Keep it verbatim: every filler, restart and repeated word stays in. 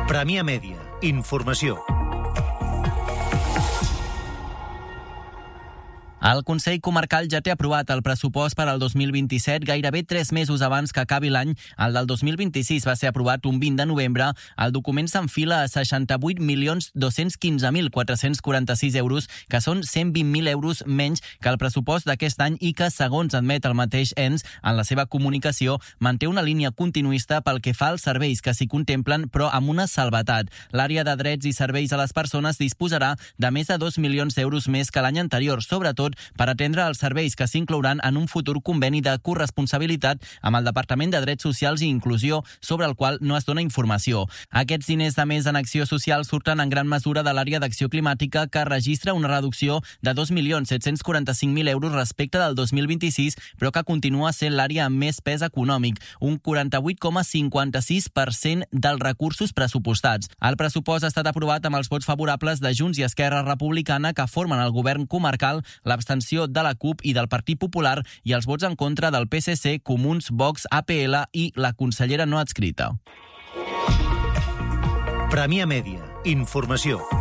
Premià Mèdia. Informació. El Consell Comarcal ja té aprovat el pressupost per al dos mil vint-i-set, gairebé tres mesos abans que acabi l'any. El del dos mil vint-i-sis va ser aprovat un vint de novembre. El document s'enfila a seixanta-vuit milions dos-cents quinze mil quatre-cents quaranta-sis euros, que són cent vint mil euros menys que el pressupost d'aquest any i que, segons admet el mateix ens en la seva comunicació, manté una línia continuista pel que fa als serveis que s'hi contemplen, però amb una salvetat. L'àrea de drets i serveis a les persones disposarà de més de dos milions d'euros més que l'any anterior, sobretot per atendre els serveis que s'inclouran en un futur conveni de corresponsabilitat amb el Departament de Drets Socials i Inclusió, sobre el qual no es dona informació. Aquests diners de més en acció social surten en gran mesura de l'àrea d'acció climàtica, que registra una reducció de dos milions set-cents quaranta-cinc mil euros respecte del dos mil vint-i-sis, però que continua sent l'àrea amb més pes econòmic, un quaranta-vuit coma cinquanta-sis per cent dels recursos pressupostats. El pressupost ha estat aprovat amb els vots favorables de Junts i Esquerra Republicana, que formen el govern comarcal, l'abstenció de la CUP i del Partit Popular i els vots en contra del P S C, Comuns, Vox, A P L i la consellera no adscrita. Premià Mèdia. Informació.